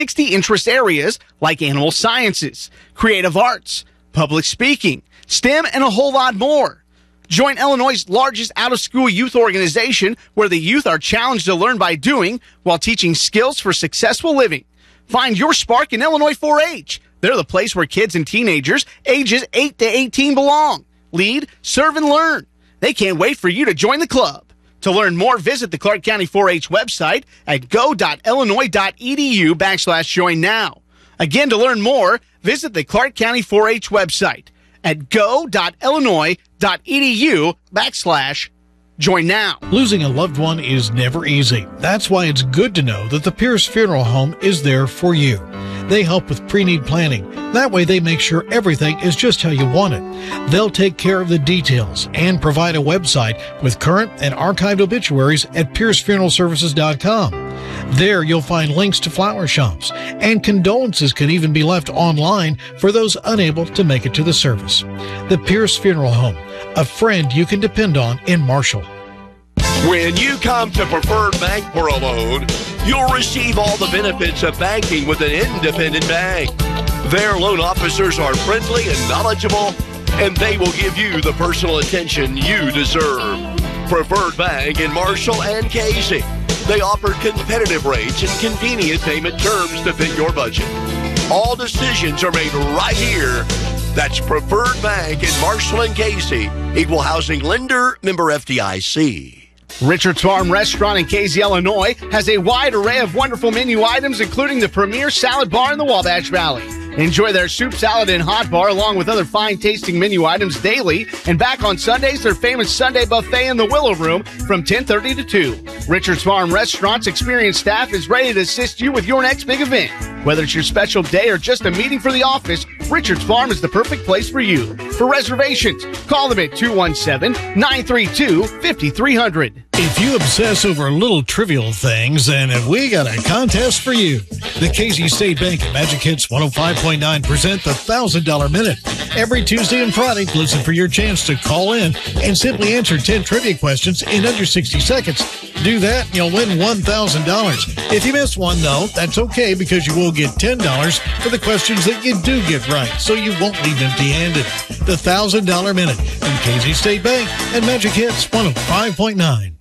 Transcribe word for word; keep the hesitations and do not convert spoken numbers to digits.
sixty interest areas like animal sciences, creative arts, public speaking, STEM, and a whole lot more. Join Illinois' largest out-of-school youth organization where the youth are challenged to learn by doing while teaching skills for successful living. Find your spark in Illinois four H. They're the place where kids and teenagers ages eight to eighteen belong. Lead, serve, and learn. They can't wait for you to join the club. To learn more, visit the Clark County four H website at go.illinois.edu backslash join now. Again, to learn more, visit the Clark County four H website at go.illinois.edu backslash join now. Losing a loved one is never easy. That's why it's good to know that the Pierce Funeral Home is there for you. They help with pre-need planning. That way they make sure everything is just how you want it. They'll take care of the details and provide a website with current and archived obituaries at pierce funeral services dot com. There you'll find links to flower shops, and condolences can even be left online for those unable to make it to the service. The Pierce Funeral Home, a friend you can depend on in Marshall. When you come to Preferred Bank for a loan, you'll receive all the benefits of banking with an independent bank. Their loan officers are friendly and knowledgeable, and they will give you the personal attention you deserve. Preferred Bank in Marshall and Casey. They offer competitive rates and convenient payment terms to fit your budget. All decisions are made right here. That's Preferred Bank in Marshall and Casey. Equal housing lender, member F D I C. Richard's Farm Restaurant in Casey, Illinois has a wide array of wonderful menu items, including the premier salad bar in the Wabash Valley. Enjoy their soup, salad, and hot bar along with other fine-tasting menu items daily. And back on Sundays, their famous Sunday buffet in the Willow Room from ten thirty to two. Richard's Farm Restaurant's experienced staff is ready to assist you with your next big event. Whether it's your special day or just a meeting for the office, Richard's Farm is the perfect place for you. For reservations, call them at two one seven, nine three two, five three zero zero. If you obsess over little trivial things, then we got a contest for you. The Casey State Bank and Magic Hits one oh five point nine present the one thousand dollars Minute. Every Tuesday and Friday, listen for your chance to call in and simply answer ten trivia questions in under sixty seconds. Do that, and you'll win one thousand dollars. If you miss one, though, that's okay because you will get ten dollars for the questions that you do get right, so you won't leave empty-handed. The one thousand dollars Minute from Casey State Bank and Magic Hits one oh five point nine.